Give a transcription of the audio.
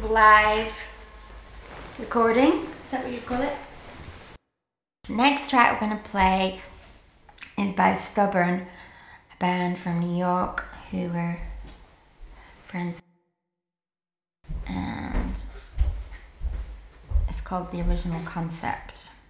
of live recording. Is that what you call it? Next track we're going to play is by Stubborn, a band from New York who were friends, and it's called The Original Concept.